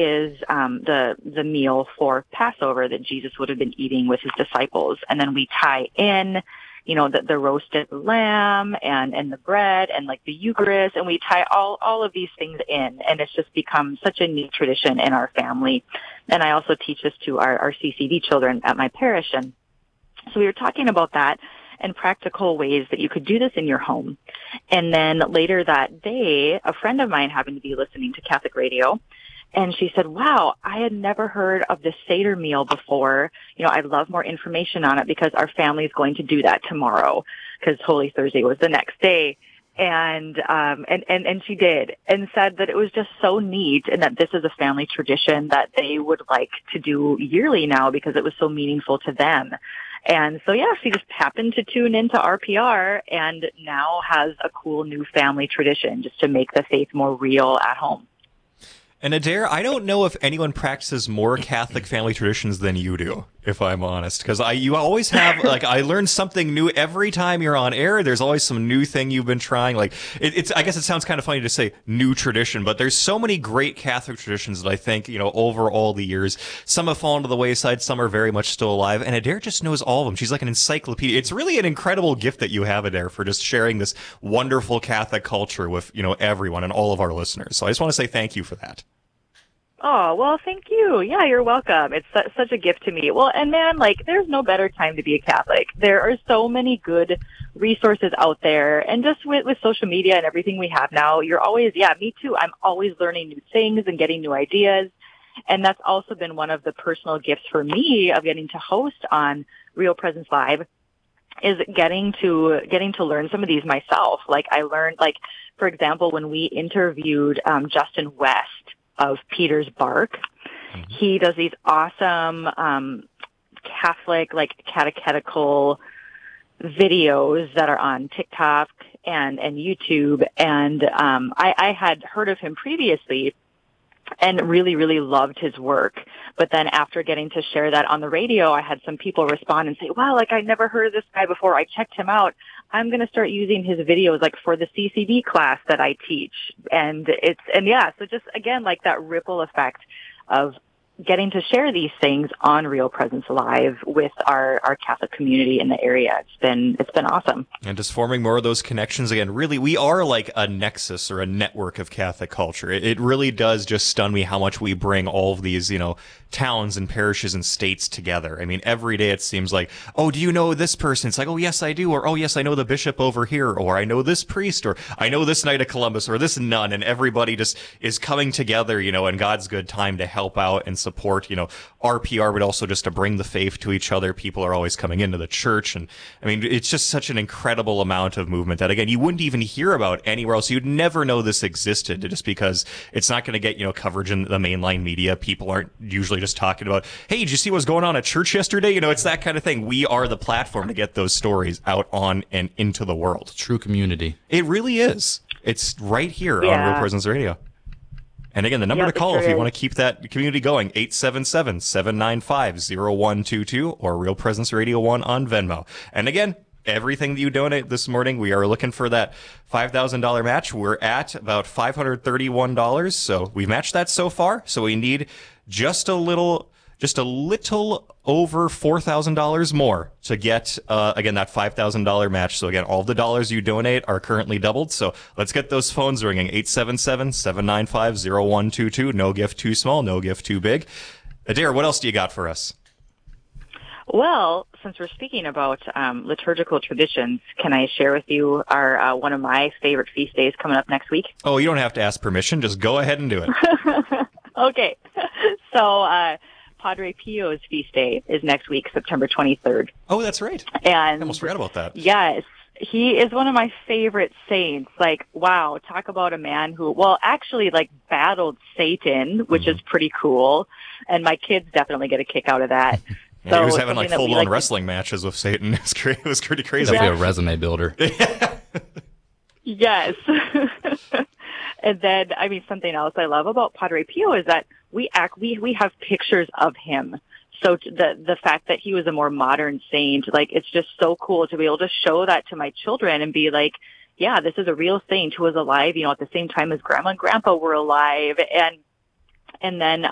is the meal for Passover that Jesus would have been eating with his disciples. And then we tie in, the roasted lamb and the bread and like the Eucharist, and we tie all of these things in, and it's just become such a neat tradition in our family. And I also teach this to our CCD children at my parish. And so we were talking about that and practical ways that you could do this in your home. And then later that day, a friend of mine happened to be listening to Catholic radio, and she said, wow, I had never heard of the Seder meal before. I'd love more information on it because our family is going to do that tomorrow, because Holy Thursday was the next day. And she did, and said that it was just so neat, and that this is a family tradition that they would like to do yearly now because it was so meaningful to them. And so, she just happened to tune into RPR and now has a cool new family tradition just to make the faith more real at home. And Adair, I don't know if anyone practices more Catholic family traditions than you do, if I'm honest, because you always have, I learn something new every time you're on air. There's always some new thing you've been trying. I guess it sounds kind of funny to say new tradition, but there's so many great Catholic traditions that I think, over all the years, some have fallen to the wayside, some are very much still alive, and Adair just knows all of them. She's like an encyclopedia. It's really an incredible gift that you have, Adair, for just sharing this wonderful Catholic culture with, everyone and all of our listeners. So I just want to say thank you for that. Oh, well, thank you. Yeah, you're welcome. It's such a gift to me. Well, and man, there's no better time to be a Catholic. There are so many good resources out there. And just with social media and everything we have now, you're always, me too. I'm always learning new things and getting new ideas. And that's also been one of the personal gifts for me of getting to host on Real Presence Live, is getting to learn some of these myself. I learned, for example, when we interviewed Justin West of Peter's Bark. Mm-hmm. He does these awesome Catholic, catechetical videos that are on TikTok and YouTube. And I had heard of him previously and really, really loved his work. But then after getting to share that on the radio, I had some people respond and say, wow, I never heard of this guy before. I checked him out. I'm going to start using his videos for the CCD class that I teach. So just again, that ripple effect of getting to share these things on Real Presence Live with our Catholic community in the area. It's been awesome. And just forming more of those connections again. Really, we are like a nexus or a network of Catholic culture. It really does just stun me how much we bring all of these, towns and parishes and states together. I mean, every day it seems like, oh, do you know this person? It's like, oh, yes, I do. Or, oh, yes, I know the bishop over here. Or I know this priest. Or I know this Knight of Columbus or this nun. And everybody just is coming together, in God's good time to help out and support, RPR, but also just to bring the faith to each other. People are always coming into the church. And I mean, it's just such an incredible amount of movement that, again, you wouldn't even hear about anywhere else. You'd never know this existed just because it's not going to get, coverage in the mainline media. People aren't usually just talking about, hey, did you see what's going on at church yesterday? It's that kind of thing. We are the platform to get those stories out on and into the world. True community. It really is. It's right here on Real Presence Radio. And again, the number to call if you want to keep that community going, 877-795-0122 or Real Presence Radio 1 on Venmo. And again, everything that you donate this morning, we are looking for that $5,000 match. We're at about $531. So we've matched that so far. So we need just a little over $4,000 more to get, again, that $5,000 match. So again, all the dollars you donate are currently doubled. So let's get those phones ringing. 877-795-0122. No gift too small, no gift too big. Adair, what else do you got for us? Well, since we're speaking about liturgical traditions, can I share with you our one of my favorite feast days coming up next week? Oh, you don't have to ask permission. Just go ahead and do it. Okay. So, Padre Pio's feast day is next week, September 23rd. Oh, that's right. And I almost forgot about that. Yes. He is one of my favorite saints. Wow, talk about a man who, actually, battled Satan, which is pretty cool. And my kids definitely get a kick out of that. Yeah, he was having full-blown wrestling matches with Satan. It was pretty crazy. Definitely a resume builder. Yes. And then, something else I love about Padre Pio is that we have pictures of him. So the fact that he was a more modern saint, it's just so cool to be able to show that to my children and be like, yeah, this is a real saint who was alive, at the same time as Grandma and Grandpa were alive. And then